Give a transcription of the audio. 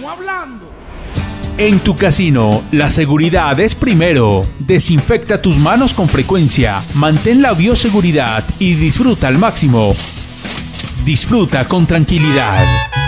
estamos hablando. En tu casino, la seguridad es primero. Desinfecta tus manos con frecuencia, mantén la bioseguridad y disfruta al máximo. Disfruta con tranquilidad.